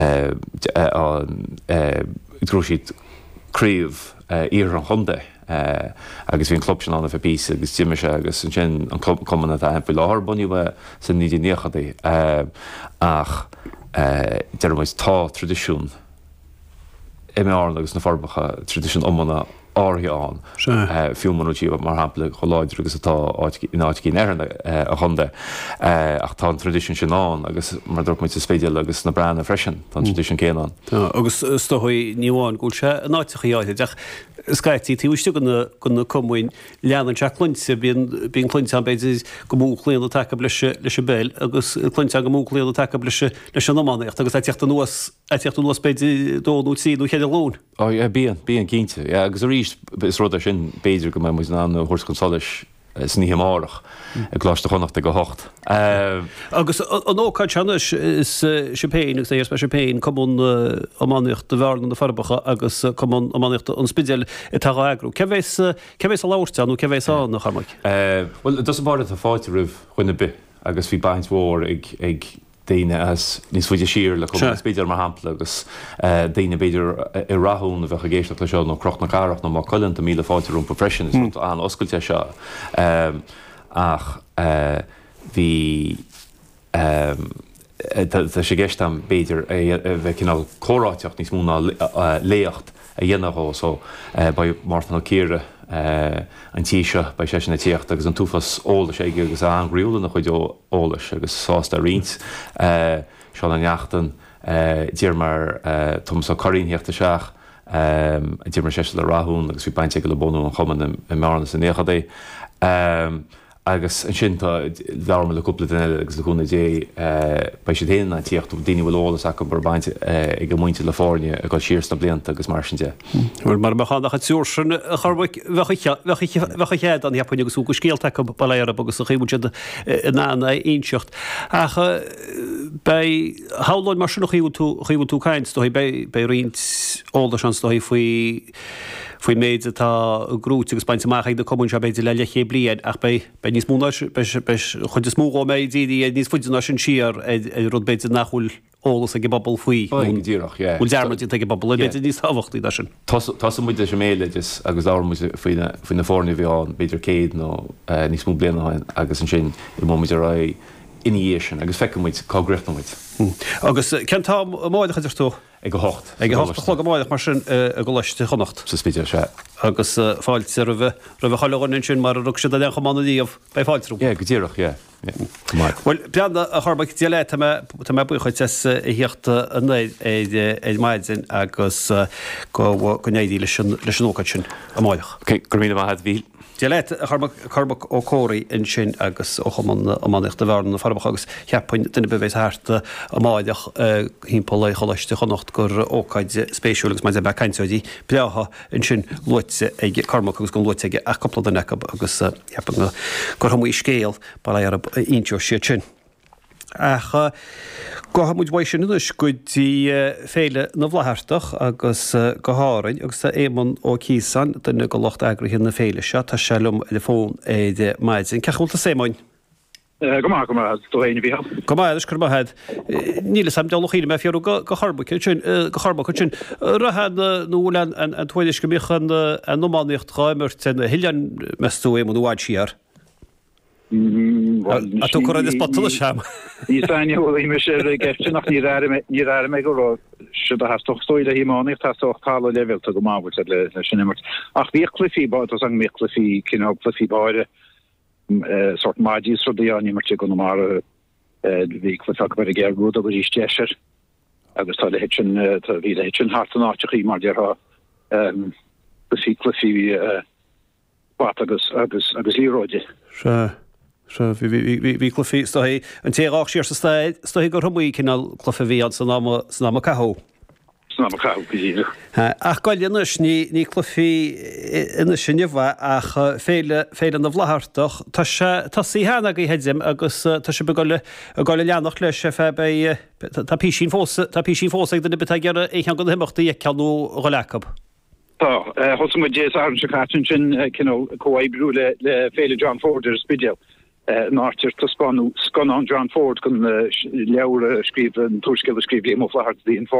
grúisiad críomh ír an chunda agus bhíon clubsin anna bheith písa agus tíime se agus an sin an cumna a bhfuil láthir buníomh san níidir níochadaí ach deir muid tá tradiisiún imán agus na forbacha tradiisiún omna áthán fiúmanútí mar hapla choláidir agus atá áitcí neirna a chunda ach tá an tradiisiún sin an agus mar dúirt muid spéideal agus na breanna freisin tá tradiisiún céanán. Agus stochaí níháin gúil se náiticha áide deach Skytí tíúiste gona cumhain leanan se cluinte bíon cluinte an beidir go múchlíon take leis béil agus cluinte go múchlíon take leis an nóánacht agus teachta nuas beidir dóú síú chéidir lún. Bíon cínte agus ríist is rud sin béidir go mé mu ná thuirs consolis sní amárach a gláiste chonacht go hocht. Agus an óáid seannis is sipéin agus éar sipéin cumún ammáíocht de bhharn na farbacha agus cumún ammáíocht an spidéal i tá agrú. Cehéis a láirteanú cehéis an nach charmaic? Well, dus bar a fáitir rih chuine bit agus bhí baint mhór ag daine as níos fuide sír le spéidir mar hapla agus daine beidir i rathún a bheith a géisteach le seo nó croch na carach nó má coilinn a míle fáitir rúm profession is an oscailte seo ach bhí tá sé gceist am beidir bheith cinál córáteach níos múna léocht a dhéanará so ba Martin O'Keefe an tíise bei sé na tíocht agus an túfas ólas ige agus an riúla nach chuid ólas agus sásta rins seo an neachtan dír mar Thomas a choín heachta seach dír mar sé le rathún agus bhí bainte go le bonú an chuman i marna san échadé agus an sin bhharrma le cúpla duine agus le chuna dé bei sé déana an tíocht daine bhfuil ólas a go bar bainte ag go muinte le fáne a go sír na blianta agus mar sin dé. Bhfuil mar bachanach tíúr sin a charbaic bhecha chéad an heappaine agus ú go scéalta go baléir agus a chéúide nána inseocht. Ach bei háláin mar sin chiú tú caiint do bei rint ólas an stoí faoi méid atá grút agus baint amach de común se beidir le ché bliad ach bei níos múna chud is múá méid níos fuidirna sin siar rud beidir nachhúil ólas a g bobbal faoi díach bhil dearmid ag bobbal beidir níos táhachttaí sin. Tá muide sem méile agus ámu faoin na fórna bhíán beidir céad nó níos mú blianaáin agus an sin i móidir ra iníhéisian agus feicmuid cágreachmuid. Agus centá máidecha idirtó? Ag go hocht. Ag go hocht chlog máideach mar sin a go leiste chonacht. Sa spéidir se. Agus fáilte ra chaáin sin mar rug se a lecha mannaíomh bei fáiltrú. Go dtíireach, Well, breanna a charbaic diaile tá buchaid i hiochtta a néid é maidzin agus go néidí leis an ócaid sin a máideach. Gur míle maithad bhí. Dialet charbach ó cóirí in sin agus ó chaman ammanach de bhharn na farbach agus cheappain duine bevéis háta a máideach hímpó le choiste chonacht gur ócaid spéisiúlagus maid be caiinteidí bleatha in sin luite ag carmach agus go luite ag a coppla den necha agus cheappan gur hamú í scéal bail ar inteo siad sin. Ach go hamúid bhaid sin inis gotí féile na bhlathirteach agus go hárainn agus tá éman ó císan duna go locht agra hin na féile se tá selum telefón é maidzin. Cechúlta sémáin? Go tó héine bhí. Go maidir gur mahead. Níle sam deach íle me fiarú go charbaic sin rahad nóúlan an tuaidir go michan an nóáíocht chaimirt san hiilean meú éman bháid siar. A tú go is batal sem. Ní saine bhfuil me sé gefte nach ní ra me go si a stochstoid a hímánig tá tála level a go máhil le sinnimmert. Ach bhí clufií ba an mé clufií cin clufií báire sort maidí rodíání mar go mar bhí clufa ver a geirú a go rísteir agus tá hetin ví hetin hart an áteí mar dearha clufií agus líróide. Bhí clufií stoí an téach síir sa staid stoí gur thumí cinál clufa bhíad san ná cathó. Ach gáilíanais ní clufií ina sinne bheith ach féile na bhlathirteach tá sí hena í heidim agus tá se gáile leannach leis sé fé tá písín fósaigh duna bit gear échan go himachtaí ag ceanú go lecab. Tá hosm dé an se catin sin cóibrú le féle John Forder spidel. náir tá scan an John Ford gon leabhar scríb an túscail scríb mo flahart dín